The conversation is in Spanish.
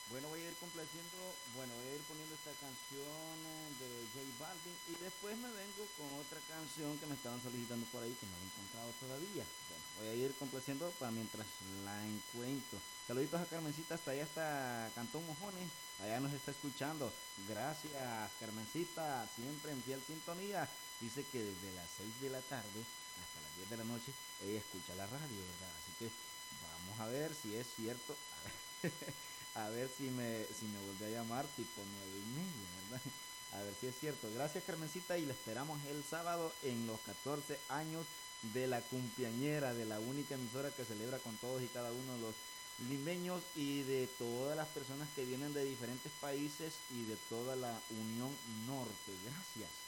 Bueno, voy a ir poniendo esta canción de J Balvin y después me vengo con otra canción que me estaban solicitando por ahí que no la he encontrado todavía. Bueno, voy a ir complaciendo para mientras la encuentro. Saluditos a Carmencita hasta allá, hasta Cantón Mojones, allá nos está escuchando. Gracias, Carmencita, siempre en fiel sintonía. Dice que desde las 6 de la tarde hasta las 10 de la noche ella escucha la radio, ¿verdad? Así que vamos a ver si es cierto. A ver si me vuelve a llamar tipo 9:30, ¿verdad? A ver si es cierto. Gracias, Carmencita, y la esperamos el sábado en los 14 años de la cumpleañera, de la única emisora que celebra con todos y cada uno de los limeños y de todas las personas que vienen de diferentes países y de toda la Unión Norte. Gracias.